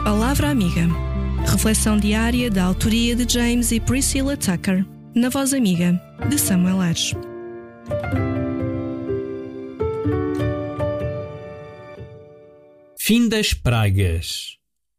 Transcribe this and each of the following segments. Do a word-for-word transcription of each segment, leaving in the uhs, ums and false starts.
Palavra Amiga. Reflexão diária da autoria de James e Priscilla Tucker, na Voz Amiga, de Samuel Ares. Fim das pragas.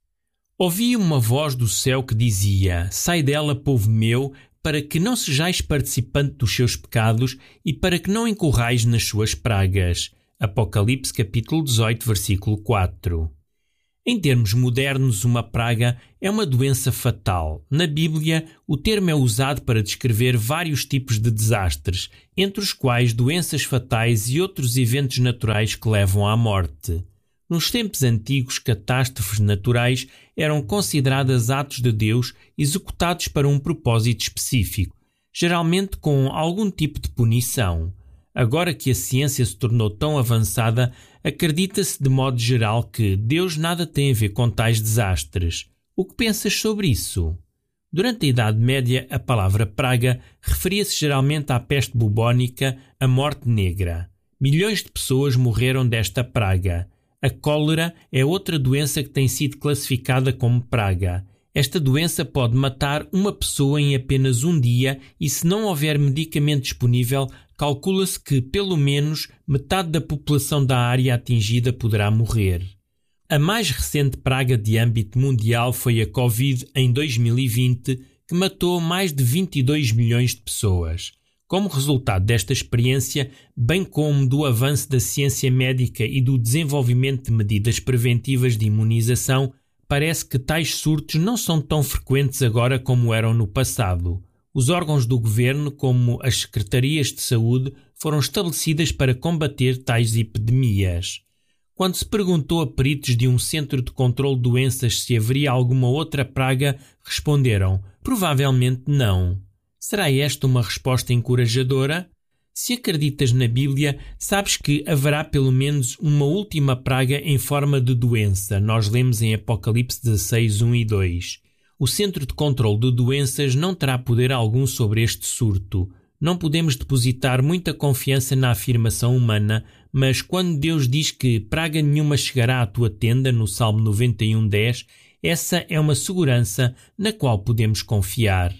Ouvi uma voz do céu que dizia: Sai dela, povo meu, para que não sejais participante dos seus pecados e para que não incorrais nas suas pragas. Apocalipse capítulo dezoito, versículo quatro. Em termos modernos, uma praga é uma doença fatal. Na Bíblia, o termo é usado para descrever vários tipos de desastres, entre os quais doenças fatais e outros eventos naturais que levam à morte. Nos tempos antigos, catástrofes naturais eram consideradas atos de Deus executados para um propósito específico, geralmente com algum tipo de punição. Agora que a ciência se tornou tão avançada, acredita-se de modo geral que Deus nada tem a ver com tais desastres. O que pensas sobre isso? Durante a Idade Média, a palavra praga referia-se geralmente à peste bubónica, a morte negra. Milhões de pessoas morreram desta praga. A cólera é outra doença que tem sido classificada como praga. Esta doença pode matar uma pessoa em apenas um dia e, se não houver medicamento disponível, calcula-se que pelo menos metade da população da área atingida poderá morrer. A mais recente praga de âmbito mundial foi a Covid em dois mil e vinte, que matou mais de vinte e dois milhões de pessoas. Como resultado desta experiência, bem como do avanço da ciência médica e do desenvolvimento de medidas preventivas de imunização, parece que tais surtos não são tão frequentes agora como eram no passado. Os órgãos do governo, como as secretarias de saúde, foram estabelecidas para combater tais epidemias. Quando se perguntou a peritos de um centro de controle de doenças se haveria alguma outra praga, responderam: provavelmente não. Será esta uma resposta encorajadora? Se acreditas na Bíblia, sabes que haverá pelo menos uma última praga em forma de doença. Nós lemos em Apocalipse dezasseis, um e dois. O Centro de Controle de Doenças não terá poder algum sobre este surto. Não podemos depositar muita confiança na afirmação humana, mas quando Deus diz que praga nenhuma chegará à tua tenda, no Salmo noventa e um, dez, essa é uma segurança na qual podemos confiar.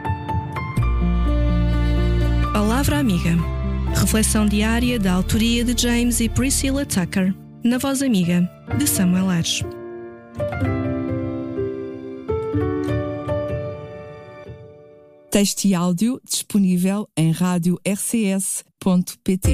Palavra Amiga. Reflexão diária da autoria de James e Priscilla Tucker, na Voz Amiga, de Samuel Ares. Texto e áudio disponível em rádio r c s ponto p t.